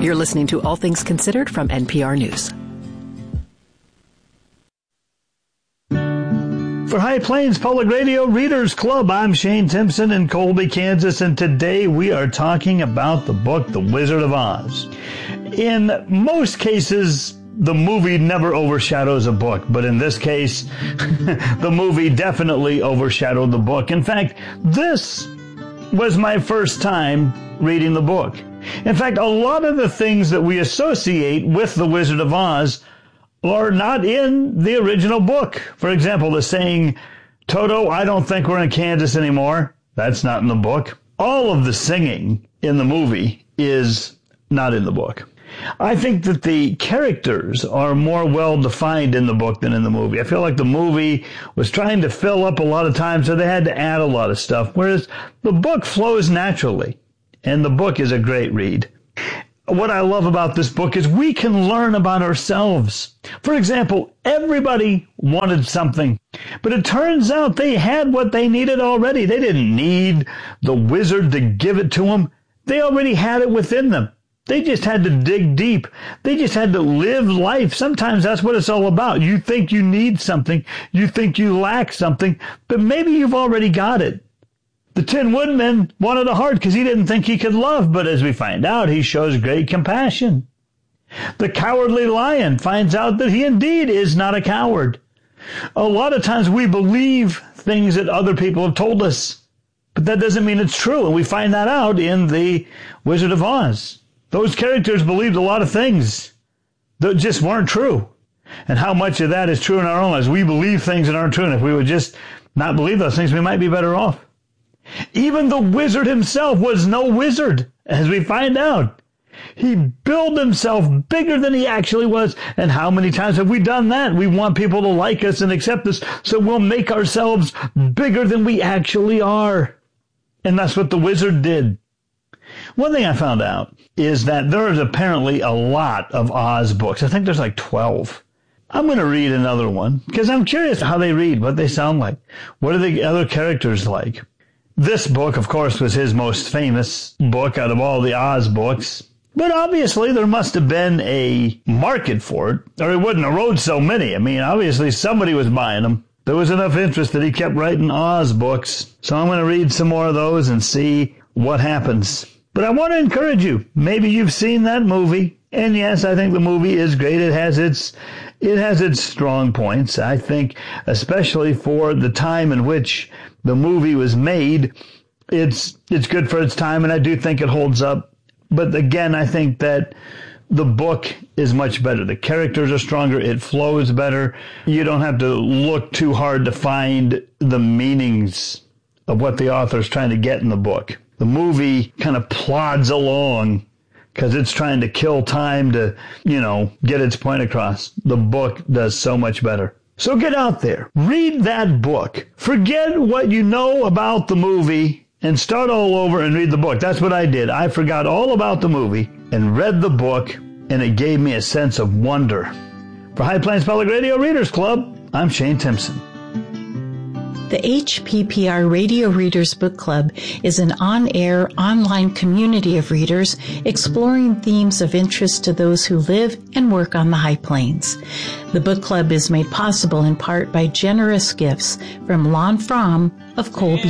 You're listening to All Things Considered from NPR News. For High Plains Public Radio Readers Club, I'm Shane Timpson in Colby, Kansas, and today we are talking about the book, The Wizard of Oz. In most cases, the movie never overshadows a book, but in this case, the movie definitely overshadowed the book. In fact, this was my first time reading the book. In fact, a lot of the things that we associate with The Wizard of Oz are not in the original book. For example, the saying, "Toto, I don't think we're in Kansas anymore." That's not in the book. All of the singing in the movie is not in the book. I think that the characters are more well-defined in the book than in the movie. I feel like the movie was trying to fill up a lot of time, so they had to add a lot of stuff, whereas the book flows naturally, and the book is a great read. What I love about this book is we can learn about ourselves. For example, everybody wanted something, but it turns out they had what they needed already. They didn't need the wizard to give it to them. They already had it within them. They just had to dig deep. They just had to live life. Sometimes that's what it's all about. You think you need something. You think you lack something, but maybe you've already got it. The Tin Woodman wanted a heart because he didn't think he could love, but as we find out, he shows great compassion. The Cowardly Lion finds out that he indeed is not a coward. A lot of times we believe things that other people have told us, but that doesn't mean it's true, and we find that out in The Wizard of Oz. Those characters believed a lot of things that just weren't true. And how much of that is true in our own lives? We believe things that aren't true, and if we would just not believe those things, we might be better off. Even the wizard himself was no wizard, as we find out. He built himself bigger than he actually was. And how many times have we done that? We want people to like us and accept us, so we'll make ourselves bigger than we actually are. And that's what the wizard did. One thing I found out is that there is apparently a lot of Oz books. I think there's like 12. I'm going to read another one because I'm curious how they read, what they sound like. What are the other characters like? This book, of course, was his most famous book out of all the Oz books. But obviously, there must have been a market for it, or he wouldn't have wrote so many. I mean, obviously, somebody was buying them. There was enough interest that he kept writing Oz books. So I'm going to read some more of those and see what happens. But I want to encourage you. Maybe you've seen that movie. And yes, I think the movie is great. It has its strong points. I think, especially for the time in which the movie was made, it's good for its time, and I do think it holds up. But again, I think that the book is much better. The characters are stronger. It flows better. You don't have to look too hard to find the meanings of what the author is trying to get in the book. The movie kind of plods along because it's trying to kill time to, get its point across. The book does so much better. So get out there, read that book, forget what you know about the movie, and start all over and read the book. That's what I did. I forgot all about the movie and read the book, and it gave me a sense of wonder. For High Plains Public Radio Readers Club, I'm Shane Timpson. The HPPR Radio Readers Book Club is an on-air, online community of readers exploring themes of interest to those who live and work on the High Plains. The book club is made possible in part by generous gifts from Lon Fromm of Colby,